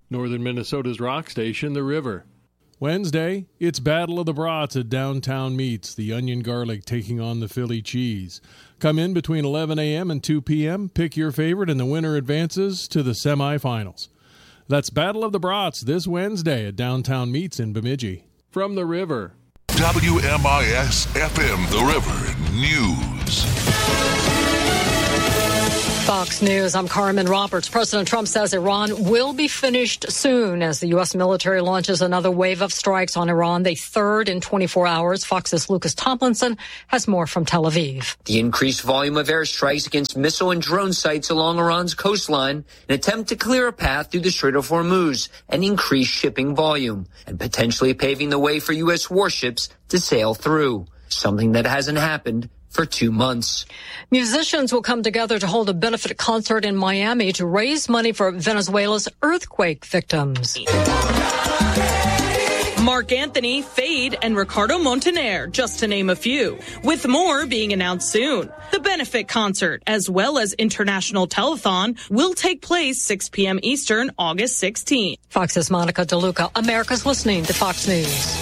Northern Minnesota's rock station, The River. Wednesday, it's Battle of the Brats at Downtown Meats, the Onion Garlic taking on the Philly Cheese. Come in between 11 a.m. and 2 p.m., pick your favorite, and the winner advances to the semifinals. That's Battle of the Brats this Wednesday at Downtown Meats in Bemidji. From The River. WMIS-FM, The River News. Fox News, I'm Carmen Roberts. President Trump says Iran will be finished soon as the U.S. military launches another wave of strikes on Iran, the third in 24 hours. Fox's Lucas Tomlinson has more from Tel Aviv. The increased volume of airstrikes against missile and drone sites along Iran's coastline, an attempt to clear a path through the Strait of Hormuz and increase shipping volume, and potentially paving the way for U.S. warships to sail through, something that hasn't happened for 2 months. Musicians will come together to hold a benefit concert in Miami to raise money for Venezuela's earthquake victims. Mark Anthony, Fade, and Ricardo Montaner, just to name a few, with more being announced soon. The benefit concert, as well as International Telethon, will take place 6 p.m. Eastern, August 16th. Fox's Monica DeLuca. America's listening to Fox News.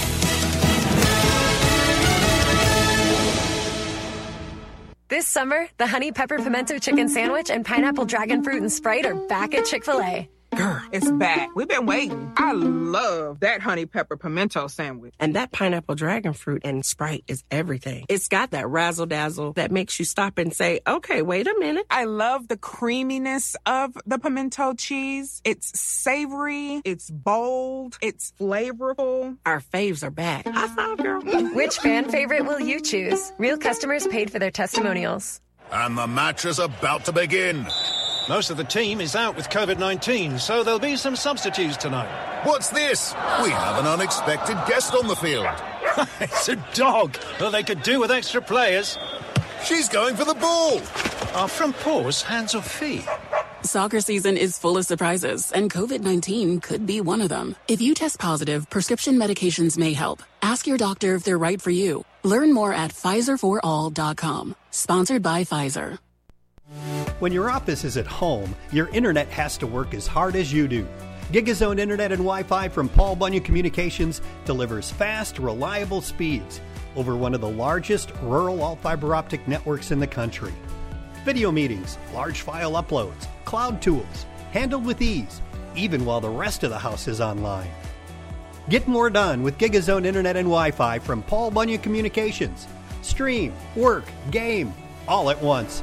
This summer, the Honey Pepper Pimento Chicken Sandwich and Pineapple Dragon Fruit and Sprite are back at Chick-fil-A. Girl, it's back. We've been waiting. I love that Honey Pepper Pimento Sandwich. And that Pineapple Dragon Fruit and Sprite is everything. It's got that razzle-dazzle that makes you stop and say, okay, wait a minute. I love the creaminess of the pimento cheese. It's savory, it's bold, it's flavorful. Our faves are back. High five, girl. Which fan favorite will you choose? Real customers paid for their testimonials. And the match is about to begin. Most of the team is out with COVID-19, so there'll be some substitutes tonight. What's this? We have an unexpected guest on the field. It's a dog. Well, they could do with extra players. She's going for the ball. Are front paws hands or feet? Soccer season is full of surprises, and COVID-19 could be one of them. If you test positive, prescription medications may help. Ask your doctor if they're right for you. Learn more at PfizerForAll.com. Sponsored by Pfizer. When your office is at home, your internet has to work as hard as you do. GigaZone Internet and Wi-Fi from Paul Bunyan Communications delivers fast, reliable speeds over one of the largest rural all-fiber optic networks in the country. Video meetings, large file uploads, cloud tools, handled with ease, even while the rest of the house is online. Get more done with GigaZone Internet and Wi-Fi from Paul Bunyan Communications. Stream, work, game, all at once.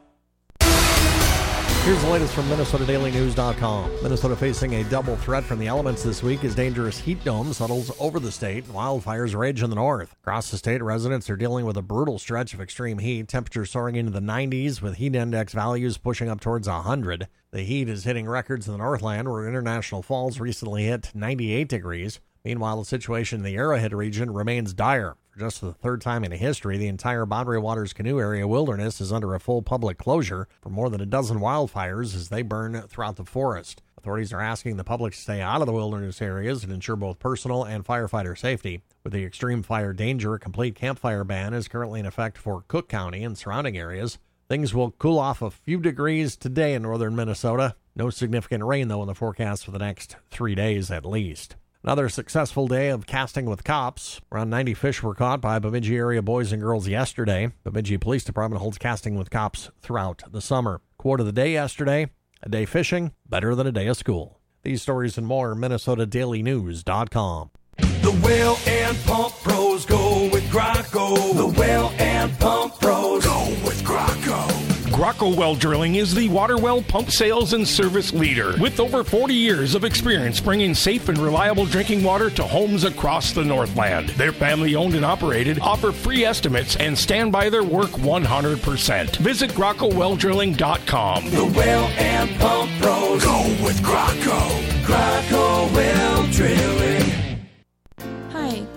Here's the latest from MinnesotaDailyNews.com. Minnesota facing a double threat from the elements this week as dangerous heat dome settles over the state. Wildfires rage in the north. Across the state, residents are dealing with a brutal stretch of extreme heat. Temperatures soaring into the 90s with heat index values pushing up towards 100. The heat is hitting records in the Northland, where International Falls recently hit 98 degrees. Meanwhile, the situation in the Arrowhead region remains dire. For just the third time in history, the entire Bonnery Waters Canoe Area wilderness is under a full public closure for more than a dozen wildfires as they burn throughout the forest. Authorities are asking the public to stay out of the wilderness areas and ensure both personal and firefighter safety. With the extreme fire danger, a complete campfire ban is currently in effect for Cook County and surrounding areas. Things will cool off a few degrees today in northern Minnesota. No significant rain, though, in the forecast for the next 3 days at least. Another successful day of casting with cops. Around 90 fish were caught by Bemidji area boys and girls yesterday. Bemidji Police Department holds casting with cops throughout the summer. Quote of the day yesterday, a day fishing, better than a day of school. These stories and more, MinnesotaDailyNews.com. The Well and Pump Pros go with Graco. The Well and Pump Pros go with Graco. Graco Well Drilling is the water well pump sales and service leader with over 40 years of experience bringing safe and reliable drinking water to homes across the Northland. They're family owned and operated, offer free estimates, and stand by their work 100%. Visit GracoWellDrilling.com. The Well and Pump Pros go with Graco. Graco Well Drilling. Hi, I'm Brenda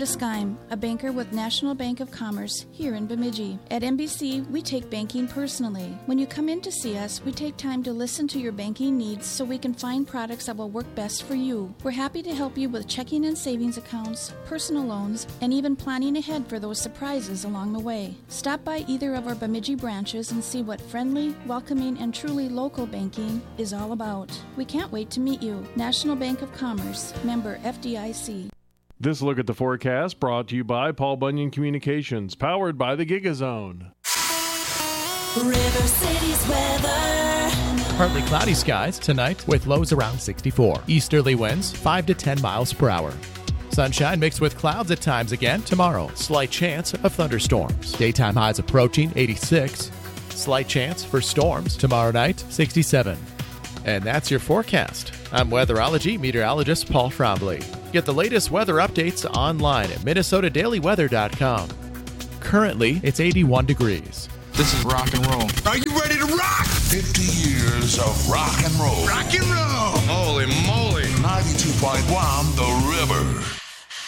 Skeim, a banker with National Bank of Commerce here in Bemidji. At NBC, we take banking personally. When you come in to see us, we take time to listen to your banking needs so we can find products that will work best for you. We're happy to help you with checking and savings accounts, personal loans, and even planning ahead for those surprises along the way. Stop by either of our Bemidji branches and see what friendly, welcoming, and truly local banking is all about. We can't wait to meet you. National Bank of Commerce, member FDIC. This look at the forecast brought to you by Paul Bunyan Communications, powered by the GigaZone. River City's weather. Partly cloudy skies tonight with lows around 64. Easterly winds 5 to 10 miles per hour. Sunshine mixed with clouds at times again tomorrow. Slight chance of thunderstorms. Daytime highs approaching 86. Slight chance for storms tomorrow night, 67. And that's your forecast. I'm weatherology meteorologist Paul Trombley. Get the latest weather updates online at MinnesotaDailyWeather.com. Currently, it's 81 degrees. This is rock and roll. Are you ready to rock? 50 years of rock and roll. Rock and roll! Holy moly! 92.1 The River.